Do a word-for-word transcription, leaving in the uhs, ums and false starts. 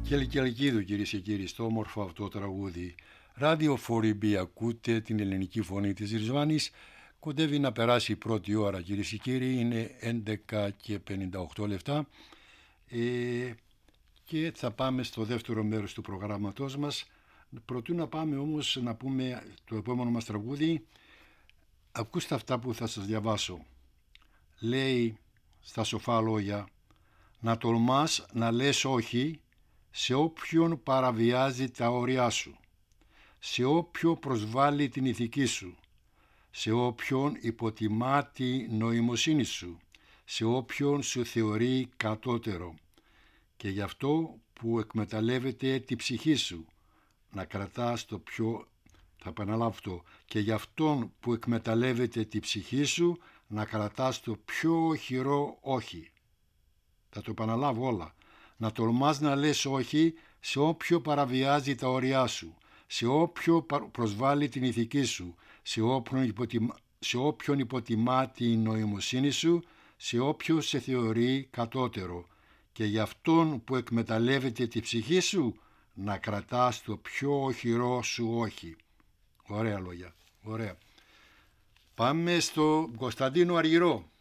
Και Λικιαλκίδου, κυρίες και κύριοι, στο όμορφο αυτό τραγούδι. Ράδιο φορ μπι, ακούτε την ελληνική φωνή της Ριζβάνης. Κοντεύει να περάσει η πρώτη ώρα, κυρίες και κύριοι, είναι έντεκα και πενήντα οκτώ λεπτά. Ε, και θα πάμε στο δεύτερο μέρος του προγράμματός μας. Προτού να πάμε όμως να πούμε το επόμενο μας τραγούδι, ακούστε αυτά που θα σας διαβάσω. Λέει στα σοφά λόγια, να τολμάς να λες όχι σε όποιον παραβιάζει τα όρια σου, σε όποιον προσβάλλει την ηθική σου, σε όποιον υποτιμά τη νοημοσύνη σου, σε όποιον σου θεωρεί κατώτερο, και γι' αυτό που εκμεταλλεύεται τη ψυχή σου, να κρατάς το πιο... Θα επαναλάβω αυτό. Και γι' αυτόν που εκμεταλλεύεται τη ψυχή σου, να κρατάς το πιο χειρό όχι. Θα το επαναλάβω όλα. Να τολμάς να λες όχι σε όποιο παραβιάζει τα όρια σου, σε όποιο προσβάλλει την ηθική σου, σε όποιον υποτιμά, σε όποιον υποτιμά την νοημοσύνη σου, σε όποιον σε θεωρεί κατώτερο, και για αυτόν που εκμεταλλεύεται τη ψυχή σου, να κρατάς το πιο οχυρό σου όχι. Ωραία λόγια, ωραία. Πάμε στο Κωνσταντίνο Αργυρό.